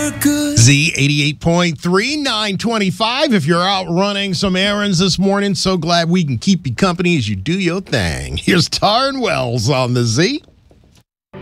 good. Z88.3, 925. If you're out running some errands this morning, so glad we can keep you company as you do your thing. Here's Taryn Wells on the Z.